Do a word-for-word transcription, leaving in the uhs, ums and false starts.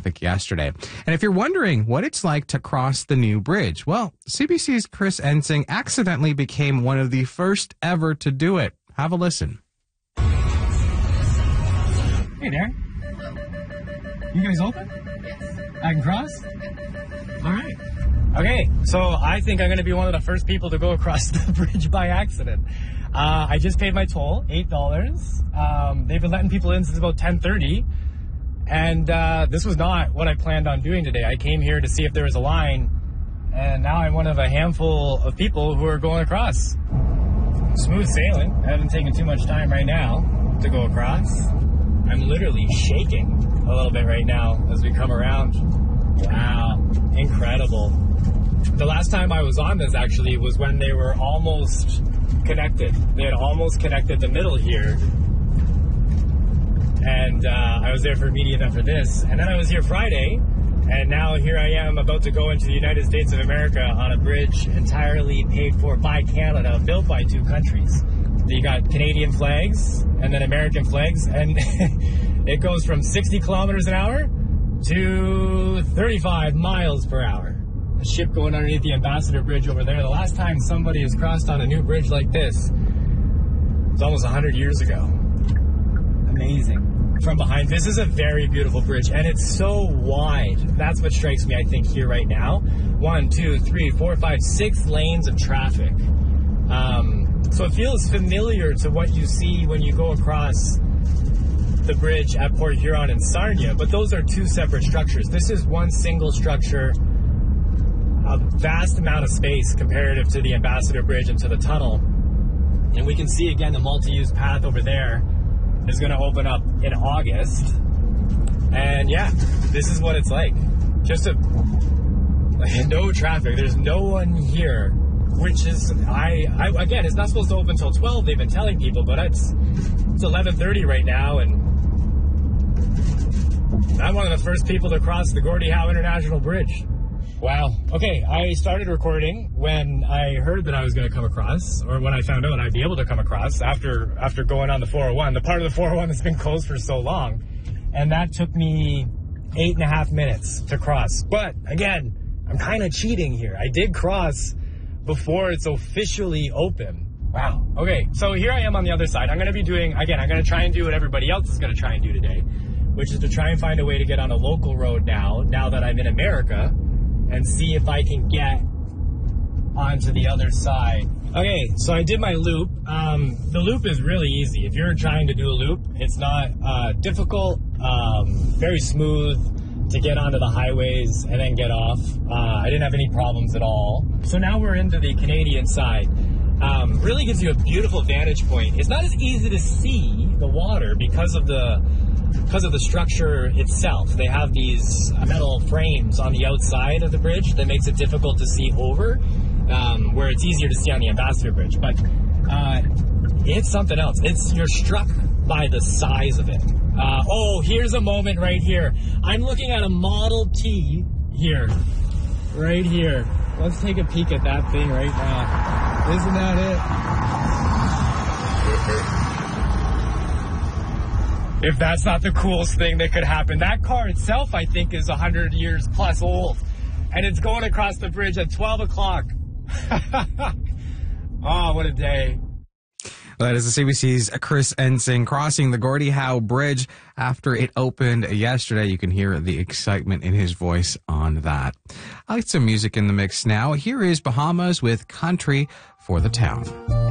traffic yesterday. And if you're wondering what it's like to cross the new bridge, well, C B C's Chris Ensing accidentally became one of the first ever to do it. Have a listen. Hey there. You guys open? Yes. I can cross? All right. Okay, so I think I'm going to be one of the first people to go across the bridge by accident. Uh, I just paid my toll, eight dollars. Um, they've been letting people in since about ten thirty. And uh, this was not what I planned on doing today. I came here to see if there was a line, and now I'm one of a handful of people who are going across. Smooth sailing. I haven't taken too much time right now to go across. I'm literally shaking a little bit right now as we come around. Wow, incredible. The last time I was on this actually was when they were almost connected. They had almost connected the middle here. And uh, I was there for a media event for this. And then I was here Friday. And now here I am about to go into the United States of America on a bridge entirely paid for by Canada, built by two countries. You got Canadian flags and then American flags. And it goes from sixty kilometers an hour to thirty-five miles per hour. A ship going underneath the Ambassador Bridge over there. The last time somebody has crossed on a new bridge like this was almost one hundred years ago. Amazing. From behind, this is a very beautiful bridge, and it's so wide. That's what strikes me, I think, here right now. One, two, three, four, five, six lanes of traffic. Um, so it feels familiar to what you see when you go across the bridge at Port Huron and Sarnia, but those are two separate structures. This is one single structure, a vast amount of space comparative to the Ambassador Bridge and to the tunnel. And we can see again the multi-use path over there is going to open up in August. And yeah, this is what it's like. Just a no traffic. There's no one here, which is I, I again, it's not supposed to open until twelve. They've been telling people, but it's it's eleven thirty right now, and I'm one of the first people to cross the Gordie Howe International Bridge. Wow. Okay, I started recording when I heard that I was going to come across, or when I found out I'd be able to come across after after going on the four oh one, the part of the four oh one that's been closed for so long. And that took me eight and a half minutes to cross. But again, I'm kind of cheating here. I did cross before it's officially open. Wow. Okay, so here I am on the other side. I'm going to be doing, again, I'm going to try and do what everybody else is going to try and do today, which is to try and find a way to get on a local road now, now that I'm in America, and see if I can get onto the other side. Okay, so I did my loop. Um, the loop is really easy. If you're trying to do a loop, it's not uh, difficult, um, very smooth to get onto the highways and then get off. Uh, I didn't have any problems at all. So now we're into the Canadian side. Um, really gives you a beautiful vantage point. It's not as easy to see the water because of the because of the structure itself. They have these metal frames on the outside of the bridge that makes it difficult to see over, um, where it's easier to see on the Ambassador Bridge. But uh, it's something else. It's you're struck by the size of it. Uh, oh, here's a moment right here. I'm looking at a Model T here, right here. Let's take a peek at that thing right now. Isn't that it? If that's not the coolest thing that could happen. That car itself, I think, is one hundred years plus old. And it's going across the bridge at twelve o'clock. Oh, what a day. That is the C B C's Chris Ensing crossing the Gordie Howe Bridge after it opened yesterday. You can hear the excitement in his voice on that. I like some music in the mix now. Here is Bahamas with Country for the Town.